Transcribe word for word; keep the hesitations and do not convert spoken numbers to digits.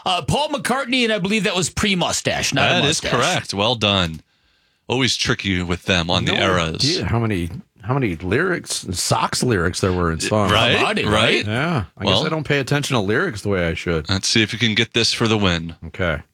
Uh, Paul McCartney, and I believe that was pre-mustache, not That a is mustache. correct. Well done. Always tricky with them on No the eras. idea how many how many lyrics, socks lyrics there were in songs. Right? How about it, right? right? Yeah. I Well- guess I don't pay attention to lyrics the way I should. Let's see if you can get this for the win. Okay.